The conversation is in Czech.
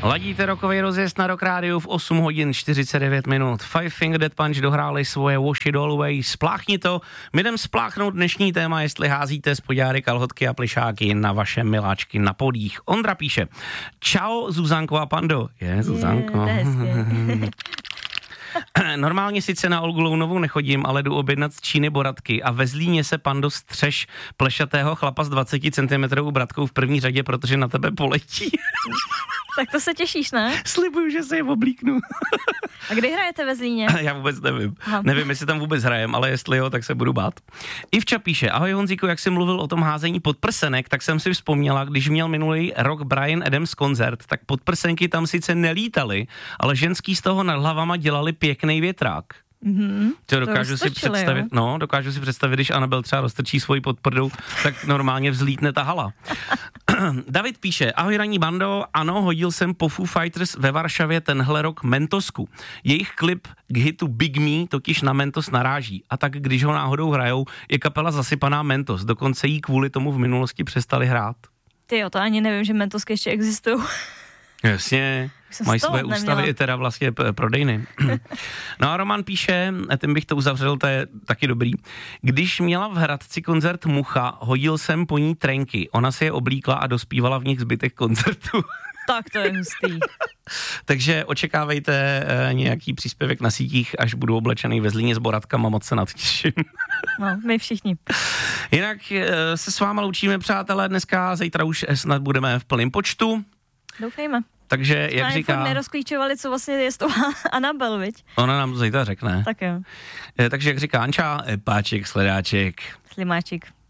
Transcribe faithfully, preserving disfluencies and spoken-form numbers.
Ladíte rokový rozjezd na Rock Rádiu v osm hodin čtyřicet devět minut. Five Finger Death Punch dohráli svoje Wash It All Away. Spláchni to. My jdem spláchnout dnešní téma, jestli házíte spodňáry, kalhotky a plišáky na vaše miláčky na podích. Ondra píše: Čau, Zuzanko a Pando. Je, Zuzanko. Je, Normálně sice na Olgu Lounovou nechodím, ale jdu objednat z Číny boratky a ve Zlíně se, Pando, střeš plešatého chlapa s dvacet centimetrů bratkou v první řadě, protože na tebe poletí. Tak to se těšíš, ne? Slibuju, že se je oblíknu. A kdy hrajete ve Zlíně? Já vůbec nevím. Aha. Nevím, jestli tam vůbec hrajem, ale jestli jo, tak se budu bát. Ivča píše: Ahoj Honzíku, jak jsi mluvil o tom házení podprsenek, tak jsem si vzpomněla, když měl minulý rok Bryan Adams koncert, tak podprsenky tam sice nelítaly, ale ženský z toho nad hlavama dělali pěkný větrák. Mm-hmm. To dokážu si představit, jo? no, dokážu si představit, když Anabel třeba roztrčí svoji podprdou, tak normálně vzlítne ta hala. David píše: Ahoj ranní bando, ano, hodil jsem po Foo Fighters ve Varšavě tenhle rok Mentosku. Jejich klip k hitu Big Me totiž na Mentos naráží a tak když ho náhodou hrajou, je kapela zasypaná Mentos, dokonce jí kvůli tomu v minulosti přestali hrát. Tyjo, to ani nevím, že Mentosky ještě existují. Jasně, mají své ústavy i teda vlastně p- prodejny. No a Roman píše, tím bych to uzavřel, to je taky dobrý. Když měla v Hradci koncert Mucha, hodil jsem po ní trenky. Ona si je oblíkla a dospívala v nich zbytek koncertu. Tak to je hustý. Takže očekávejte e, nějaký příspěvek na sítích, až budu oblečený ve Zlíně s boratkama, moc se nadtěším. No, my všichni. Jinak e, se s váma loučíme, přátelé, dneska, zítra už snad budeme v plném počtu. Doufejme. Takže, jak jsme říká... nerozklíčovali, co vlastně je z toho Anabel, viď? Ona nám to zítra řekne. Tak jo. E, takže, jak říká Anča, páček, sledáček. Slimáček.